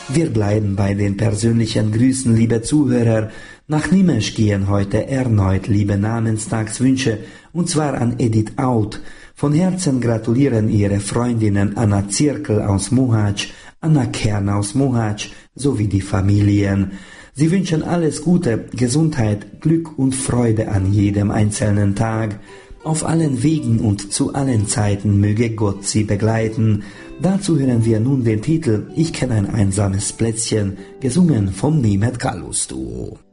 Wir bleiben bei den persönlichen Grüßen, liebe Zuhörer. Nach Nimesch gehen heute erneut liebe Namenstagswünsche, und zwar an Edith Out. Von Herzen gratulieren ihre Freundinnen Anna Zirkel aus Mohács, Anna Kern aus Mohács sowie die Familien. Sie wünschen alles Gute, Gesundheit, Glück und Freude an jedem einzelnen Tag. Auf allen Wegen und zu allen Zeiten möge Gott sie begleiten. Dazu hören wir nun den Titel Ich kenn ein einsames Plätzchen, gesungen vom Mehmet Galus Duo.